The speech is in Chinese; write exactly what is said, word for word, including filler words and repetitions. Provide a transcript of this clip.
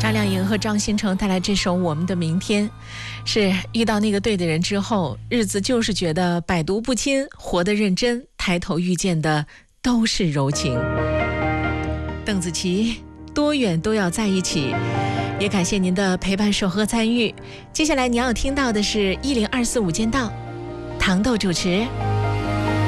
张靓颖和张新成带来这首《我们的明天》，是遇到那个对的人之后，日子就是觉得百毒不侵，活得认真，抬头遇见的都是柔情。邓紫棋，多远都要在一起。也感谢您的陪伴、守候和参与。接下来你要听到的是一零二四午间档，糖豆主持。